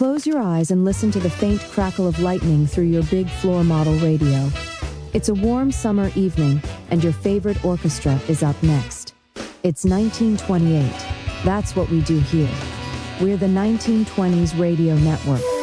Close your eyes and listen to the faint crackle of lightning through your big floor model radio. It's a warm summer evening, and your favorite orchestra is up next. It's 1928. That's what we do here. We're the 1920s Radio Network.